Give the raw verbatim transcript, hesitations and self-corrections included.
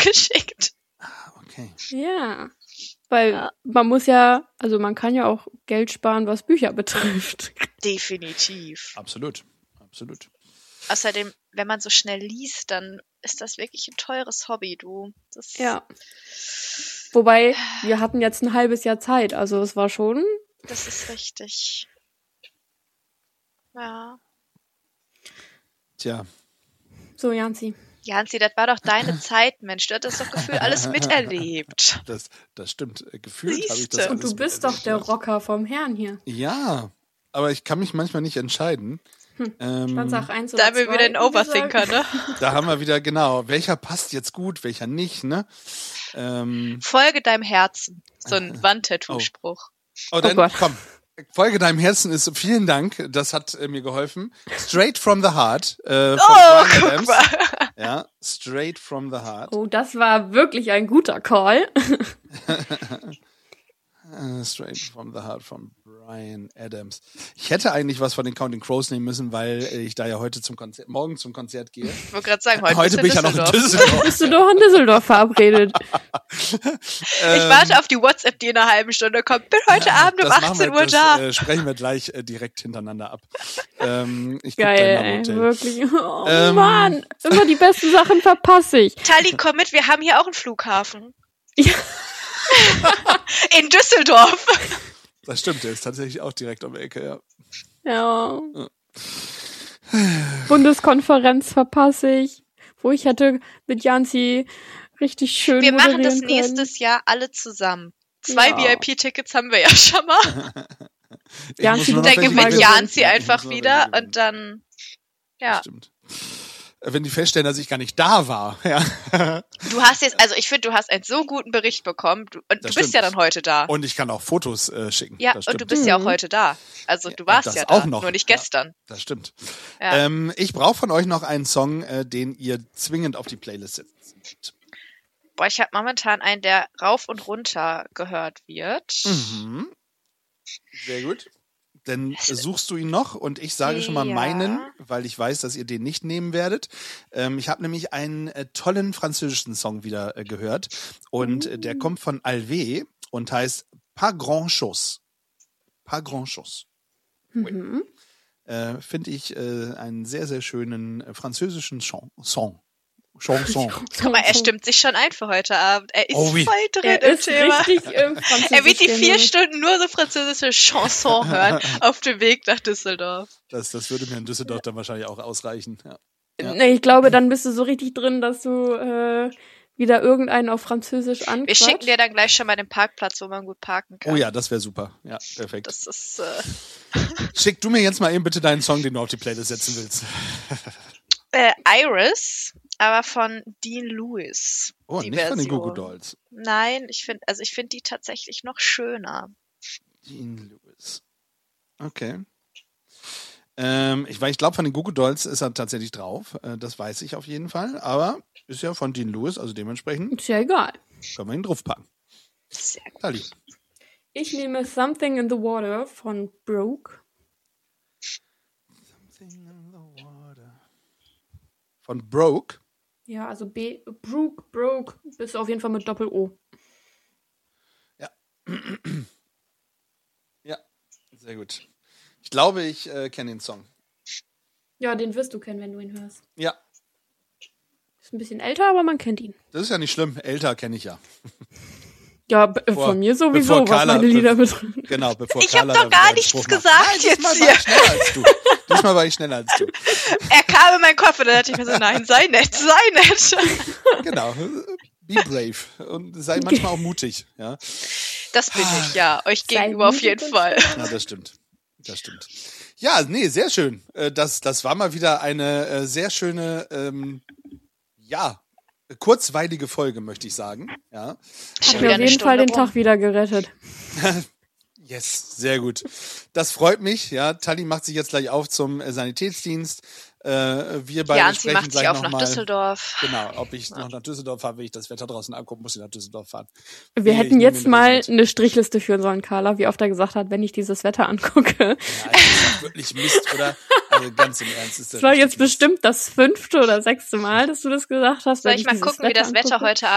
geschickt. Ah, okay. Ja. Weil Ja. man muss ja, also man kann ja auch Geld sparen, was Bücher betrifft. Definitiv. Absolut. Absolut. Außerdem, wenn man so schnell liest, dann ist das wirklich ein teures Hobby, du. Das, Ja. Wobei, wir hatten jetzt ein halbes Jahr Zeit, also es war schon. das ist richtig. Ja. Tja. So, Janzi. Janzi, das war doch deine Zeit, Mensch. Du hattest doch gefühlt alles miterlebt. Das, das stimmt. Äh, Gefühlt habe ich das Siehste. Und du alles bist doch miterlebt, der ja. Rocker vom Herrn hier. Ja, aber ich kann mich manchmal nicht entscheiden. Hm. Ähm, Stadtsach eins oder Da haben wir zwei, wieder einen wie gesagt. Overthinker, ne? da haben wir wieder, genau, welcher passt jetzt gut, welcher nicht, ne? Ähm, Folge deinem Herzen. So ein Wandtattoo-Spruch. oh, dann, Gott. komm. Folge deinem Herzen ist, vielen Dank, das hat äh, mir geholfen. Straight from the Heart äh, von Oh, Bryan guck Adams. mal. Ja, Straight from the Heart. Oh, das war wirklich ein guter Call. Äh, Straight from the Heart von Bryan Adams. Ich hätte eigentlich was von den Counting Crows nehmen müssen, weil äh, ich da ja heute zum Konzert, morgen zum Konzert gehe. Ich wollte gerade sagen, heute, Heute bist du bin ich ja noch in Düsseldorf. Bist du doch in Düsseldorf verabredet? Ich warte auf die WhatsApp, die in einer halben Stunde kommt. Bin heute Abend um Das machen achtzehn wir, Uhr da. Das äh, sprechen wir gleich äh, direkt hintereinander ab. Ähm, ich guck Geil, gleich mal im ey, Hotel. wirklich. Oh Ähm. Mann, immer die besten Sachen verpasse ich. Tali, komm mit, wir haben hier auch einen Flughafen. Ja. In Düsseldorf. Das stimmt, der ist tatsächlich auch direkt um die Ecke, ja. Ja. Bundeskonferenz verpasse ich, wo ich hätte mit Janzi richtig schön Wir machen das moderieren können. nächstes Jahr alle zusammen. Zwei Ja. V I P-Tickets haben wir ja schon mal. Ich Janzi, muss nur du noch Dann welche gewinnt gewinnen. Janzi Ich einfach muss nur noch wieder welche gewinnen. und dann, Das ja. stimmt. Wenn die feststellen, dass ich gar nicht da war, ja. Du hast jetzt, also ich finde, du hast einen so guten Bericht bekommen. Du, und du Das bist stimmt. ja dann heute da. Und ich kann auch Fotos äh, schicken. Ja, das und stimmt. du bist ja auch Mhm. heute da. Also du Ja, warst das ja auch da, noch. nur nicht Ja. gestern. Das stimmt. Ja. Ähm, ich brauche von euch noch einen Song, äh, den ihr zwingend auf die Playlist setzt. Boah, ich habe momentan einen, der rauf und runter gehört wird. Mhm. Sehr gut. Dann suchst du ihn noch und ich sage schon mal Ja. meinen, weil ich weiß, dass ihr den nicht nehmen werdet. Ähm, ich habe nämlich einen äh, tollen französischen Song wieder äh, gehört und äh, der kommt von Alvé und heißt Pas grand chose. Pas grand chose. Mhm. Äh, Finde ich äh, einen sehr, sehr schönen äh, französischen Chan Song. Chanson. Guck mal, er stimmt sich schon ein für heute Abend. Er ist Oh, wie- voll drin Er im ist Thema. richtig im Französisch. Er wird die vier Stunden nur so französische Chanson hören auf dem Weg nach Düsseldorf. Das, das würde mir in Düsseldorf dann wahrscheinlich auch ausreichen. Ja. Ja. Nee, ich glaube, dann bist du so richtig drin, dass du äh, wieder irgendeinen auf Französisch Wir anquatscht. schicken dir dann gleich schon mal den Parkplatz, wo man gut parken kann. Oh ja, das wäre super. Ja, perfekt. Das ist, äh, Schick du mir jetzt mal eben bitte deinen Song, den du auf die Playlist setzen willst. äh, Iris, aber von Dean Lewis. Oh, die nicht von den Version. Goo Goo Dolls. Nein, ich finde, also ich finde die tatsächlich noch schöner. Dean Lewis. Okay. Ähm, ich ich glaube, von den Goo Goo Dolls ist er tatsächlich drauf. Äh, das weiß ich auf jeden Fall. Aber ist ja von Dean Lewis, also dementsprechend Ist ja egal. können wir ihn draufpacken. Sehr gut. Tali. Ich nehme Something in the Water von Broke. Von Broke. Ja, also B, Broke, Broke, ist auf jeden Fall mit Doppel-O. Ja, sehr gut. Ich glaube, ich äh, kenne den Song. Ja, den wirst du kennen, wenn du ihn hörst. Ja, Ist ein bisschen älter, aber man kennt ihn. das ist ja nicht schlimm. Älter kenne ich ja. Ja, b- Bevor- von mir sowieso, bevor was Carla- meine Lieder be- betrifft. Genau, bevor Ich hab Carla doch da gar wieder einen nichts Spruch macht. gesagt Nein, jetzt diesmal hier. war ich schneller als du. Diesmal war ich schneller als du. Er kam in meinen Kopf und dann dachte ich mir so, nein, sei nett, sei nett. Genau. Be brave. Und sei manchmal auch mutig. Ja, Das bin ich, ja. Euch Sei gegenüber auf mutig jeden und Fall. ja das stimmt. Das stimmt. Ja, nee, sehr schön. Äh, Das, das war mal wieder eine äh, sehr schöne, ähm, ja, kurzweilige Folge, möchte ich sagen. Ja. Schon Hat wieder mir auf eine jeden Fall Stunde den rum. Tag wieder gerettet. Yes, sehr gut. Das freut mich. Ja, Tali macht sich jetzt gleich auf zum äh, Sanitätsdienst. Äh, wir beide Ja, und sie sprechen macht sich gleich auf noch nach mal. Düsseldorf. Genau, ob ich noch nach Düsseldorf fahre, will ich das Wetter draußen angucken, muss ich nach Düsseldorf fahren. Wir Nee, ich hätten nehme jetzt den mal mit. eine Strichliste führen sollen, Carla, wie oft er gesagt hat, wenn ich dieses Wetter angucke. Ja, das ist doch wirklich Mist, oder? Also ganz im Ernst. Ist Das war richtig jetzt Mist. bestimmt das fünfte oder sechste Mal, dass du das gesagt hast. Soll wenn ich mal dieses gucken, wie das Wetter angucke. heute